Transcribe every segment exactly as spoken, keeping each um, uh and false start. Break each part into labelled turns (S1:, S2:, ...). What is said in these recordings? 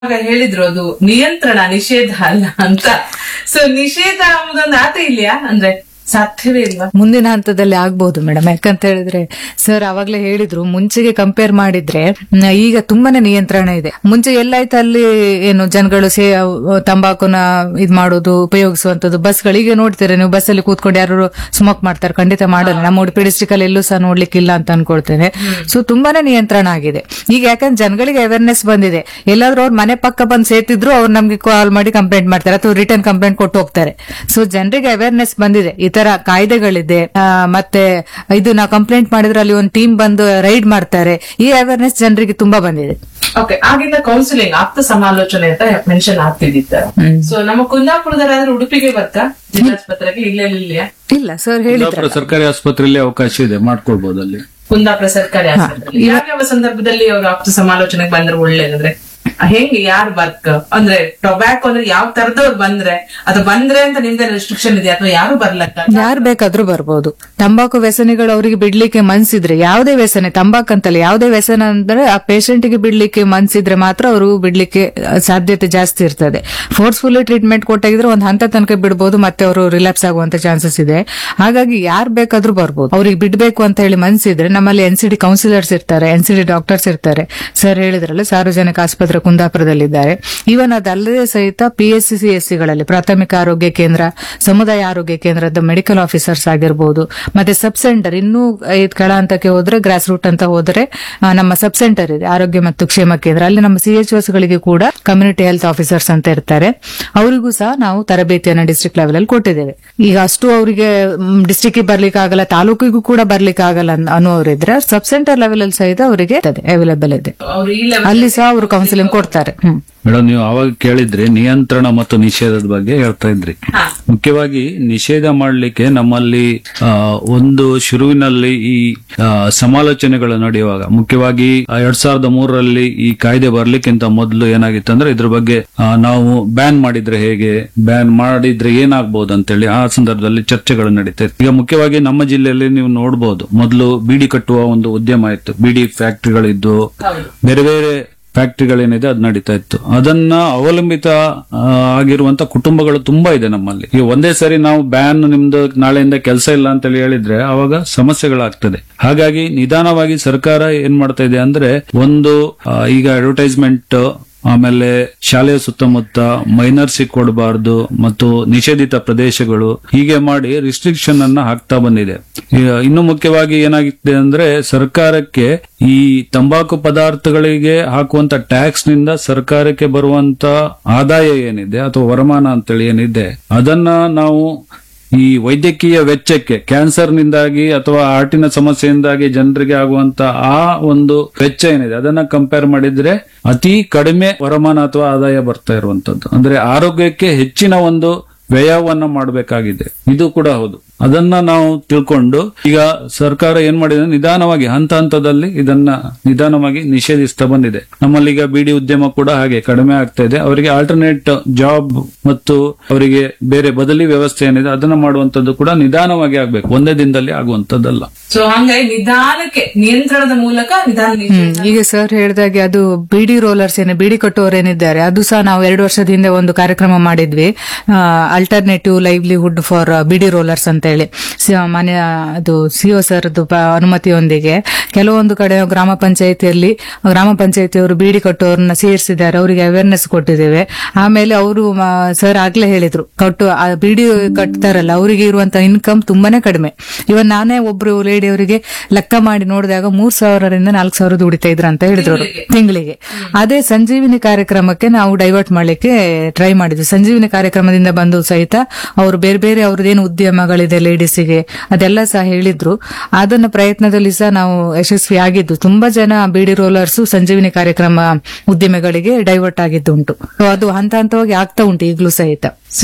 S1: ಆಗ ಹೇಳಿದ್ರು ಅದು ನಿಯಂತ್ರಣ ನಿಷೇಧ ಅಲ್ಲ ಅಂತ. ಸೊ ನಿಷೇಧ ಅನ್ನೋದೊಂದು ಆತ ಇಲ್ಯಾ ಅಂದ್ರೆ ಸಾಧ್ಯವೇ ಇಲ್ವಾ?
S2: ಮುಂದಿನ ಹಂತದಲ್ಲಿ ಆಗ್ಬಹುದು ಮೇಡಮ್. ಯಾಕಂತ ಹೇಳಿದ್ರೆ ಸರ್ ಅವಾಗ್ಲೇ ಹೇಳಿದ್ರು, ಮುಂಚೆಗೆ ಕಂಪೇರ್ ಮಾಡಿದ್ರೆ ಮ್, ಈಗ ತುಂಬಾನೇ ನಿಯಂತ್ರಣ ಇದೆ. ಮುಂಚೆ ಎಲ್ಲಾಯ್ತು ಅಲ್ಲಿ ಏನು ಜನಗಳು ಸೇ ತಂಬಾಕುನ ಇದ್ ಮಾಡೋದು ಉಪಯೋಗಿಸುವಂತದ್ದು ಬಸ್ಗಳಿಗೆ ನೋಡ್ತೀರಾ ನೀವು, ಬಸ್ ಅಲ್ಲಿ ಕೂತ್ಕೊಂಡು ಯಾರು ಸ್ಮೋಕ್ ಮಾಡ್ತಾರೆ? ಖಂಡಿತ ಮಾಡಲ್ಲ. ನಮ್ಮ ಉಡುಪಿ ಡಿಸ್ಟ್ರಿಕ್ಟ್ ಅಲ್ಲಿ ಎಲ್ಲೂ ಸಹ ನೋಡ್ಲಿಕ್ಕಿಲ್ಲ ಅಂತ ಅನ್ಕೊಳ್ತೇನೆ. ಸೊ ತುಂಬಾನೇ ನಿಯಂತ್ರಣ ಆಗಿದೆ ಈಗ. ಯಾಕಂದ್ರೆ ಜನಗಳಿಗೆ ಅವೇರ್ನೆಸ್ ಬಂದಿದೆ. ಎಲ್ಲಾದ್ರೂ ಅವ್ರ ಮನೆ ಪಕ್ಕ ಬಂದು ಸೇತಿದ್ರು ಅವ್ರು ನಮ್ಗೆ ಕಾಲ್ ಮಾಡಿ ಕಂಪ್ಲೇಂಟ್ ಮಾಡ್ತಾರೆ ಅಥವಾ ರಿಟರ್ನ್ ಕಂಪ್ಲೇಂಟ್ ಕೊಟ್ಟು ಹೋಗ್ತಾರೆ. ಸೊ ಜನರಿಗೆ ಅವೇರ್ನೆಸ್ ಬಂದಿದೆ, ಈ ತರ ಕಾಯ್ದೆಗಳಿದೆ. ಆ, ಮತ್ತೆ ಇದು ನಾವು ಕಂಪ್ಲೇಂಟ್ ಮಾಡಿದ್ರೆ ಅಲ್ಲಿ ಒಂದು ಟೀಮ್ ಬಂದು ರೈಡ್ ಮಾಡ್ತಾರೆ. ಈ ಅವೇರ್ನೆಸ್ ಜನರಿಗೆ ತುಂಬಾ ಬಂದಿದೆ.
S1: ಓಕೆ, ಆಗಿಂದ ಕೌನ್ಸಿಲಿಂಗ್ ಆಪ್ತ ಸಮಾಲೋಚನೆ ಅಂತ ಮೆನ್ಷನ್ ಆಗ್ತಿದ್ದಿತ್ತ. ಸೊ ನಮ್ಮ ಕುಂದಾಪುರದಲ್ಲಾದ್ರೆ ಉಡುಪಿಗೆ ಬರ್ತಾ ಜಿಲ್ಲಾಸ್ಪತ್ರೆಗೆ ಇಲ್ಲ ಇಲ್ಲಿಯಾ?
S2: ಇಲ್ಲ ಸರ್ ಹೇಳಿದ್ರೆ
S3: ಸರ್ಕಾರಿ ಆಸ್ಪತ್ರೆಯಲ್ಲಿ ಅವಕಾಶ ಇದೆ, ಮಾಡ್ಕೊಳ್ಬಹುದು ಅಲ್ಲಿ.
S1: ಕುಂದಾಪುರ ಸರ್ಕಾರಿ ಆಸ್ಪತ್ರೆ ಯಾವ್ಯಾವ ಸಂದರ್ಭದಲ್ಲಿ ಅವರು ಆಪ್ತ ಸಮಾಲೋಚನೆಗೆ ಬಂದ್ರೆ ಒಳ್ಳೇದಂದ್ರೆ ಹೆಂಗೆ ಯಾರು ವರ್ಕ್ ಅಂದ್ರೆ ಟೊಬ್ಯಾಕೋ ಅಂದ್ರೆ ಯಾವ ತರದವ್ರು ಬಂದ್ರೆ ಅದು ಬಂದ್ರೆ ಅಂತ ನಿಮ್ಗೆ ರೆಸ್ಟ್ರಿಕ್ಷನ್ ಇದೆ ಅಥವಾ ಯಾರು ಬರ್ಲಕ್ಕ?
S2: ಯಾರು ಬೇಕಾದ್ರೂ ಬರ್ಬೋದು. ತಂಬಾಕು ವ್ಯಸನಿಗಳು ಅವರಿಗೆ ಬಿಡ್ಲಿಕ್ಕೆ ಮನ್ಸಿದ್ರೆ, ಯಾವುದೇ ವ್ಯಸನೆ ತಂಬಾಕು ಅಂತಲ್ಲ, ಯಾವುದೇ ವ್ಯಸನ ಅಂದ್ರೆ ಆ ಪೇಷಂಟ್ ಗೆ ಬಿಡ್ಲಿಕ್ಕೆ ಮನ್ಸಿದ್ರೆ ಮಾತ್ರ ಅವರು ಬಿಡ್ಲಿಕ್ಕೆ ಸಾಧ್ಯತೆ ಜಾಸ್ತಿ ಇರ್ತದೆ. ಫೋರ್ಸ್ಫುಲ್ಲಿ ಟ್ರೀಟ್ಮೆಂಟ್ ಕೊಟ್ಟಾಗಿದ್ರೆ ಒಂದು ಹಂತ ತನಕ ಬಿಡ್ಬೋದು, ಮತ್ತೆ ಅವರು ರಿಲ್ಯಾಪ್ಸ್ ಆಗುವಂತ ಚಾನ್ಸಸ್ ಇದೆ. ಹಾಗಾಗಿ ಯಾರು ಬೇಕಾದ್ರೂ ಬರ್ಬೋದು. ಅವ್ರಿಗೆ ಬಿಡ್ಬೇಕು ಅಂತ ಹೇಳಿ ಮನ್ಸಿದ್ರೆ ನಮ್ಮಲ್ಲಿ ಎನ್ಸಿಡಿ ಕೌನ್ಸಿಲರ್ಸ್ ಇರ್ತಾರೆ, ಎನ್ಸಿಡಿ ಡಾಕ್ಟರ್ಸ್ ಇರ್ತಾರೆ. ಸರ್ ಹೇಳಿದ್ರಲ್ಲ ಸಾರ್ವಜನಿಕ ಆಸ್ಪತ್ರೆ ಕುಂದಾಪುರದಲ್ಲಿದ್ದಾರೆ. ಇವನ್ ಅದಲ್ಲದೆ ಸಹಿತ P S C C S ಸಿಗಳಲ್ಲಿ ಪ್ರಾಥಮಿಕ ಆರೋಗ್ಯ ಕೇಂದ್ರ, ಸಮುದಾಯ ಆರೋಗ್ಯ ಕೇಂದ್ರದ ಮೆಡಿಕಲ್ ಆಫೀಸರ್ಸ್ ಆಗಿರ್ಬೋದು, ಮತ್ತೆ ಸಬ್ ಸೆಂಟರ್ ಇನ್ನೂ ಇದ್ ಕೆಳ ಹಂತಕ್ಕೆ ಹೋದ್ರೆ ಗ್ರಾಸ್ ರೂಟ್ ಅಂತ ಹೋದ್ರೆ ಆ, ನಮ್ಮ ಸಬ್ ಸೆಂಟರ್ ಇದೆ ಆರೋಗ್ಯ ಮತ್ತು ಕ್ಷೇಮ ಕೇಂದ್ರ. ಅಲ್ಲಿ ನಮ್ಮ ಸಿ ಎಚ್ ಎಸ್ ಗಳಿಗೆ ಕೂಡ ಕಮ್ಯುನಿಟಿ ಹೆಲ್ತ್ ಆಫೀಸರ್ಸ್ ಅಂತ ಇರ್ತಾರೆ. ಅವರಿಗೂ ಸಹ ನಾವು ತರಬೇತಿಯನ್ನ ಡಿಸ್ಟ್ರಿಕ್ಟ್ ಲೆವೆಲ್ ಅಲ್ಲಿ ಕೊಟ್ಟಿದ್ದೇವೆ. ಈಗ ಅಷ್ಟು ಅವರಿಗೆ ಡಿಸ್ಟ್ರಿಕ್ಟ್ ಬರ್ಲಿಕ್ಕೆ ಆಗಲ್ಲ, ತಾಲೂಕಿಗೂ ಕೂಡ ಬರ್ಲಿಕ್ಕೆ ಆಗಲ್ಲ ಅನ್ನೋರಿದ್ರೆ ಸಬ್ ಸೆಂಟರ್ ಲೆವೆಲ್ ಅಲ್ಲಿ ಸಹಿತ ಅವರಿಗೆ ಅವೈಲೇಬಲ್ ಇದೆ.
S1: ಅವ್ರು ಈ level
S2: ಅಲ್ಲಿ ಸಹ ಅವರು ಕೌನ್ಸಿಲಿಂಗ್ ಕೊಡ್ತಾರೆ. ಹ್ಮ್
S3: ಮೇಡಮ್, ನೀವು ಅವಾಗ ಕೇಳಿದ್ರಿ ನಿಯಂತ್ರಣ ಮತ್ತು ನಿಷೇಧದ ಬಗ್ಗೆ ಹೇಳ್ತಾ ಇದ್ರಿ. ಮುಖ್ಯವಾಗಿ ನಿಷೇಧ ಮಾಡಲಿಕ್ಕೆ ನಮ್ಮಲ್ಲಿ ಆ, ಒಂದು ಶುರುವಿನಲ್ಲಿ ಈ ಆ, ಸಮಾಲೋಚನೆಗಳು ನಡೆಯುವಾಗ, ಮುಖ್ಯವಾಗಿ ಎರಡ್ ಸಾವಿರದ ಮೂರರಲ್ಲಿ ಈ ಕಾಯ್ದೆ ಬರ್ಲಿಕ್ಕಿಂತ ಮೊದಲು ಏನಾಗಿತ್ತು ಅಂದ್ರೆ ಇದ್ರ ಬಗ್ಗೆ ಆ, ನಾವು ಬ್ಯಾನ್ ಮಾಡಿದ್ರೆ ಹೇಗೆ, ಬ್ಯಾನ್ ಮಾಡಿದ್ರೆ ಏನಾಗಬಹುದು ಅಂತೇಳಿ ಆ ಸಂದರ್ಭದಲ್ಲಿ ಚರ್ಚೆಗಳು ನಡೀತಾ ಇತ್ತು. ಈಗ ಮುಖ್ಯವಾಗಿ ನಮ್ಮ ಜಿಲ್ಲೆಯಲ್ಲಿ ನೀವು ನೋಡಬಹುದು, ಮೊದಲು ಬೀಡಿ ಕಟ್ಟುವ ಒಂದು ಉದ್ಯಮ ಇತ್ತು, ಬೀಡಿ ಫ್ಯಾಕ್ಟರಿಗಳಿದ್ದು, ಬೇರೆ ಬೇರೆ ಫ್ಯಾಕ್ಟರಿಗಳೇನಿದೆ ಅದು ನಡೀತಾ ಇತ್ತು. ಅದನ್ನ ಅವಲಂಬಿತ ಆ, ಆಗಿರುವಂತ ಕುಟುಂಬಗಳು ತುಂಬಾ ಇದೆ ನಮ್ಮಲ್ಲಿ. ಈಗ ಒಂದೇ ಸರಿ ನಾವು ಬ್ಯಾನ್ ನಿಮ್ದು ನಾಳೆಯಿಂದ ಕೆಲಸ ಇಲ್ಲ ಅಂತ ಹೇಳಿದ್ರೆ ಅವಾಗ ಸಮಸ್ಯೆಗಳಾಗ್ತದೆ. ಹಾಗಾಗಿ ನಿಧಾನವಾಗಿ ಸರ್ಕಾರ ಏನ್ ಮಾಡ್ತಾ ಇದೆ ಅಂದ್ರೆ ಒಂದು ಆ, ಈಗ ಅಡ್ವರ್ಟೈಸ್ಮೆಂಟ್, ಆಮೇಲೆ ಶಾಲೆಯ ಸುತ್ತಮುತ್ತ ಮೈನರ್ಸಿಗೆ ಕೊಡಬಾರ್ದು ಮತ್ತು ನಿಷೇಧಿತ ಪ್ರದೇಶಗಳು, ಹೀಗೆ ಮಾಡಿ ರಿಸ್ಟ್ರಿಕ್ಷನ್ ಅನ್ನ ಹಾಕ್ತಾ ಬಂದಿದೆ. ಈ- ಇನ್ನು ಮುಖ್ಯವಾಗಿ ಏನಾಗಿದೆ ಅಂದ್ರೆ ಸರ್ಕಾರಕ್ಕೆ ಈ ತಂಬಾಕು ಪದಾರ್ಥಗಳಿಗೆ ಹಾಕುವಂತ ಟ್ಯಾಕ್ಸ್ ನಿಂದ ಸರ್ಕಾರಕ್ಕೆ ಬರುವಂತ ಆದಾಯ ಏನಿದೆ ಅಥವಾ ವರಮಾನ ಅಂತೇಳಿ ಏನಿದೆ ಅದನ್ನ ನಾವು ಈ ವೈದ್ಯಕೀಯ ವೆಚ್ಚಕ್ಕೆ, ಕ್ಯಾನ್ಸರ್ನಿಂದಾಗಿ ಅಥವಾ ಹಾರ್ಟಿನ ಸಮಸ್ಯೆಯಿಂದಾಗಿ ಜನರಿಗೆ ಆಗುವಂತ ಆ ಒಂದು ವೆಚ್ಚ ಏನಿದೆ ಅದನ್ನ ಕಂಪೇರ್ ಮಾಡಿದ್ರೆ ಅತಿ ಕಡಿಮೆ ವರಮಾನ ಅಥವಾ ಆದಾಯ ಬರ್ತಾ ಇರುವಂತದ್ದು. ಅಂದ್ರೆ ಆರೋಗ್ಯಕ್ಕೆ ಹೆಚ್ಚಿನ ಒಂದು ವ್ಯಯವನ್ನ ಮಾಡಬೇಕಾಗಿದೆ. ಇದು ಕೂಡ ಹೌದು. ಅದನ್ನ ನಾವು ತಿಳ್ಕೊಂಡು ಈಗ ಸರ್ಕಾರ ಏನ್ ಮಾಡಿದೆ, ನಿಧಾನವಾಗಿ ಹಂತ ಹಂತದಲ್ಲಿ ಇದನ್ನ ನಿಧಾನವಾಗಿ ನಿಷೇಧಿಸ್ತಾ ಬಂದಿದೆ. ನಮ್ಮಲ್ಲಿ ಈಗ ಬೀಡಿ ಉದ್ಯಮ ಕೂಡ ಹಾಗೆ ಕಡಿಮೆ ಆಗ್ತಾ ಇದೆ. ಅವರಿಗೆ ಆಲ್ಟರ್ನೇಟ್ ಜಾಬ್ ಮತ್ತು ಅವರಿಗೆ ಬೇರೆ ಬದಲಿ ವ್ಯವಸ್ಥೆ ಏನಿದೆ ಅದನ್ನ ಮಾಡುವಂತದ್ದು ಕೂಡ ನಿಧಾನವಾಗಿ ಆಗ್ಬೇಕು, ಒಂದೇ ದಿನದಲ್ಲಿ ಆಗುವಂತದ್ದಲ್ಲ.
S1: ಸೊ ಹಂಗಾಗಿ ನಿಧಾನಕ್ಕೆ ನಿಯಂತ್ರಣದ ಮೂಲಕ ನಿಧಾನ ನಿಷೇಧ.
S2: ಈಗ ಸರ್ ಹೇಳಿದಾಗೆ ಅದು ಬಿಡಿ ರೋಲರ್ಸ್ ಏನೇ ಬಿಡಿ ಕಟ್ಟುವವರು ಏನಿದ್ದಾರೆ ಅದು ಸಹ ನಾವು ಎರಡು ವರ್ಷದ ಹಿಂದೆ ಒಂದು ಕಾರ್ಯಕ್ರಮ ಮಾಡಿದ್ವಿ, ಅಲ್ಟರ್ನೇಟಿವ್ ಲೈವ್ಲಿಹುಡ್ ಫಾರ್ ಬಿಡಿ ರೋಲರ್ಸ್ ಅಂತ ಹೇಳಿ. ಸಿ- ಮನೆ ಅದು ಸಿಒ ಸರ್ ಅನುಮತಿಯೊಂದಿಗೆ ಕೆಲವೊಂದು ಕಡೆ ಗ್ರಾಮ ಪಂಚಾಯಿತಿಯಲ್ಲಿ ಗ್ರಾಮ ಪಂಚಾಯಿತಿಯವರು ಬೀಡಿ ಕಟ್ಟುವವರನ್ನ ಸೇರಿಸಿದ್ದಾರೆ, ಅವರಿಗೆ ಅವೇರ್ನೆಸ್ ಕೊಟ್ಟಿದ್ದೇವೆ. ಆಮೇಲೆ ಅವರು ಸರ್ ಆಗ್ಲೇ ಹೇಳಿದ್ರು, ಕಟ್ಟು ಆ ಬೀಡಿ ಕಟ್ತಾರಲ್ಲ ಅವರಿಗೆ ಇರುವಂತಹ ಇನ್ಕಮ್ ತುಂಬಾನೇ ಕಡಿಮೆ. ಇವನ್ ನಾನೇ ಒಬ್ರು ಲೇಡಿ ಅವರಿಗೆ ಲೆಕ್ಕ ಮಾಡಿ ನೋಡಿದಾಗ ಮೂರ್ ಸಾವಿರದಿಂದ ನಾಲ್ಕು ಸಾವಿರ ದುಡಿತಾ ಇದ್ರು ಅಂತ ಹೇಳಿದ್ರು ಅವರು ತಿಂಗಳಿಗೆ. ಅದೇ ಸಂಜೀವಿನಿ ಕಾರ್ಯಕ್ರಮಕ್ಕೆ ನಾವು ಡೈವರ್ಟ್ ಮಾಡ್ಲಿಕ್ಕೆ ಟ್ರೈ ಮಾಡಿದ್ವಿ. ಸಂಜೀವಿನಿ ಕಾರ್ಯಕ್ರಮದಿಂದ ಬಂದು ಸಹಿತ ಅವರು ಬೇರೆ ಬೇರೆ ಅವ್ರದ್ದೇನು ಉದ್ಯಮಗಳಿದೆ ಲೇಡೀಸಿಗೆ ಅದೆಲ್ಲ ಸಹ ಹೇಳಿದ್ರು. ಅದನ್ನ ಪ್ರಯತ್ನದಲ್ಲಿ ಸಹ ನಾವು ಯಶಸ್ವಿ ಆಗಿದ್ದು. ತುಂಬಾ ಜನ ಬೀಡಿ ರೋಲರ್ಸ್ ಸಂಜೀವಿನಿ ಕಾರ್ಯಕ್ರಮ ಉದ್ಯಮಿಗಳಿಗೆ ಡೈವರ್ಟ್ ಆಗಿದ್ದು ಉಂಟು. So ಅದು ಹಂತ ಹಂತವಾಗಿ ಆಗ್ತಾ ಉಂಟು ಈಗಲೂ ಸಹಿತ.
S1: ಸರಿ,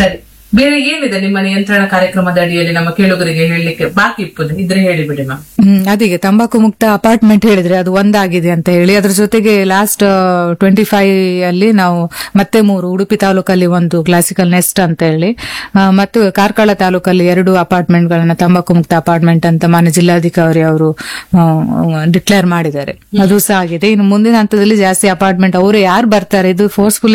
S1: ಬೇರೆ ಏನಿದೆ ನಿಮ್ಮ ನಿಯಂತ್ರಣ ಕಾರ್ಯಕ್ರಮದ ಅಡಿಯಲ್ಲಿ ನಮ್ಮ ಕೇಳುಗರಿಗೆ ಹೇಳಲಿಕ್ಕೆ ಬಾಕಿ ಇಪ್ಪುದು ಇದ್ರೆ ಹೇಳಿಬಿಡಿ ಮ್ಯಾಮ್.
S2: ಹ್ಮ್ ಅದೀಗ ತಂಬಾಕು ಮುಕ್ತ ಅಪಾರ್ಟ್ಮೆಂಟ್ ಹೇಳಿದ್ರೆ ಅದು ಒಂದಾಗಿದೆ ಅಂತ ಹೇಳಿ, ಅದ್ರ ಜೊತೆಗೆ ಲಾಸ್ಟ್ ಟ್ವೆಂಟಿ ಫೈವ್ ಅಲ್ಲಿ ನಾವು ಮತ್ತೆ ಮೂರು, ಉಡುಪಿ ತಾಲೂಕಲ್ಲಿ ಒಂದು ಕ್ಲಾಸಿಕಲ್ ನೆಸ್ಟ್ ಅಂತ ಹೇಳಿ, ಆ, ಮತ್ತು ಕಾರ್ಕಳ ತಾಲೂಕಲ್ಲಿ ಎರಡು ಅಪಾರ್ಟ್ಮೆಂಟ್ ಗಳನ್ನ ತಂಬಾಕು ಮುಕ್ತ ಅಪಾರ್ಟ್ಮೆಂಟ್ ಅಂತ ಮಾನ್ಯ ಜಿಲ್ಲಾಧಿಕಾರಿ ಅವರು ಡಿಕ್ಲೇರ್ ಮಾಡಿದ್ದಾರೆ. ಅದು ಸಹ ಆಗಿದೆ. ಇನ್ನು ಮುಂದಿನ ಹಂತದಲ್ಲಿ ಜಾಸ್ತಿ ಅಪಾರ್ಟ್ಮೆಂಟ್ ಅವರು ಯಾರು ಬರ್ತಾರೆ, ಇದು ಫೋರ್ಸ್ಫುಲ್